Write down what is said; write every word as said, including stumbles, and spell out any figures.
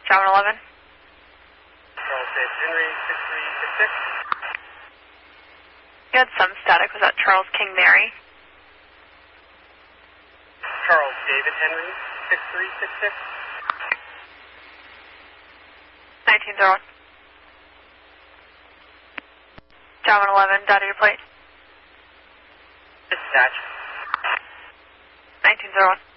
Java eleven. Charles David Henry, six three six six. You had some static. Was that Charles King Mary? Charles David Henry, six three six six. nineteen zero one. Java eleven, data your plate. Dispatch. nineteen zero one.